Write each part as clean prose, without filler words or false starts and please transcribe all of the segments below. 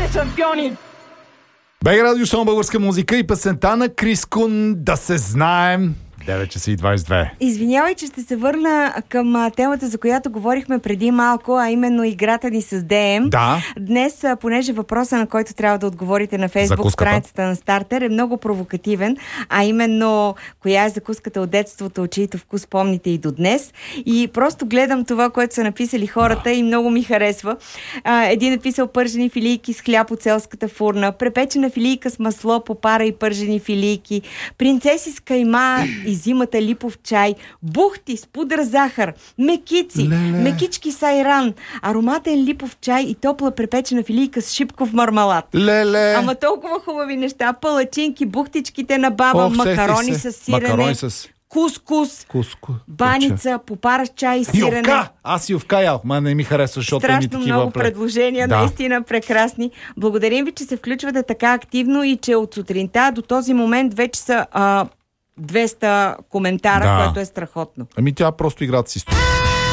шампиони! БГ Радио Шоу българска музика и песента на Крис Кун "Да се знаем". 9 часа и 22. Извинявай, че ще се върна към темата, за която говорихме преди малко, а именно играта ни с ДМ. Да. Днес, понеже въпроса, на който трябва да отговорите на Фейсбук страницата на Стартер, е много провокативен, а именно коя е закуската от детството, чието вкус помните и до днес. И просто гледам това, което са написали хората и много ми харесва. Един е писал пържени филийки с хляб от селската фурна, препечена филийка с масло, попара и пържени филийки, принцеси с кайма и зимата липов чай, бухти с пудра захар, мекици, мекички с айран, ароматен липов чай и топла препечена филийка с шипков мармалад. Леле! Ама толкова хубави неща, палачинки, бухтичките на баба, макарони с сирене, кускус, баница, попара с чай и сирене. Ювка! Аз ювка ях, ма не ми харесва, защото ми страшно такива... много предложения, наистина прекрасни. Благодарим ви, че се включвате така активно и че от сутринта до този момент вече са 200 коментара, което е страхотно. Ами тя просто играта си стои.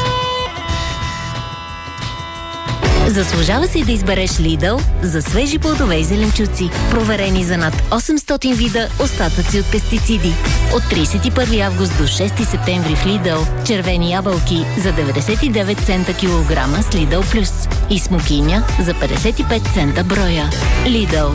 Заслужава си да избереш Lidl за свежи плодове и зеленчуци, проверени за над 800 вида остатъци от пестициди. От 31 август до 6 септември в Lidl червени ябълки за 99 цента килограма с Lidl Plus и смокиня за 55 цента броя. Lidl.